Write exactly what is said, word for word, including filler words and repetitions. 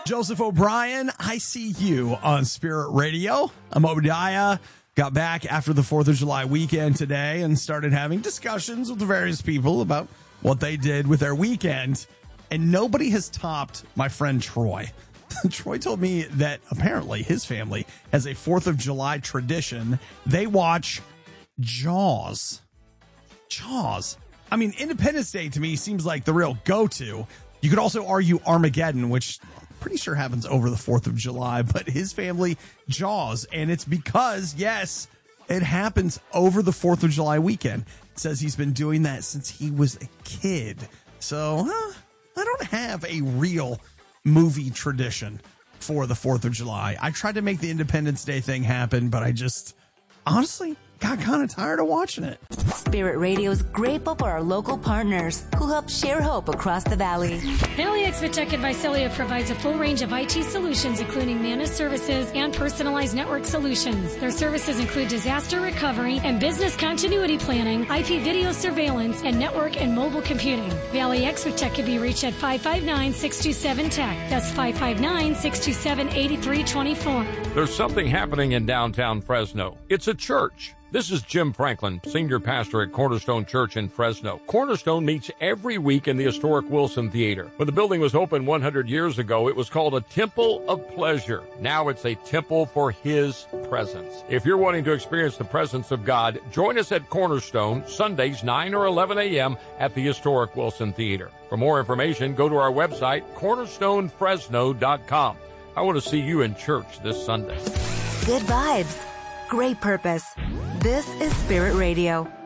Joseph O'Brien, I see you on Spirit Radio. I'm Obadiah. Got back after the fourth of July weekend today and started having discussions with the various people about what they did with their weekend. And nobody has topped my friend Troy. Troy told me that apparently his family has a fourth of July tradition. They watch Jaws. Jaws. I mean, Independence Day to me seems like the real go-to. You could also argue Armageddon, which I'm pretty sure happens over the fourth of July, but his family, Jaws. And it's because, yes, it happens over the fourth of July weekend. It says he's been doing that since he was a kid. So, huh, I don't have a real movie tradition for the fourth of July. I tried to make the Independence Day thing happen, but I just honestly got kind of tired of watching it. Spirit Radio's grateful for our local partners who help share hope across the valley. Valley Expert and Visalia provides a full range of I T solutions, including managed services and personalized network solutions. Their services include disaster recovery and business continuity planning, I P video surveillance, and network and mobile computing. Valley Expert can be reached at five five nine, six two seven, T E C. That's five five nine, six two seven, eight three two four. There's something happening in downtown Fresno. It's a church. This is Jim Franklin, senior pastor at Cornerstone Church in Fresno. Cornerstone meets every week in the historic Wilson Theater. When the building was opened one hundred years ago, it was called a Temple of Pleasure. Now it's a temple for His presence. If you're wanting to experience the presence of God, join us at Cornerstone, Sundays, nine or eleven a.m. at the historic Wilson Theater. For more information, go to our website, cornerstone fresno dot com. I want to see you in church this Sunday. Good vibes. Great purpose. This is Spirit Radio.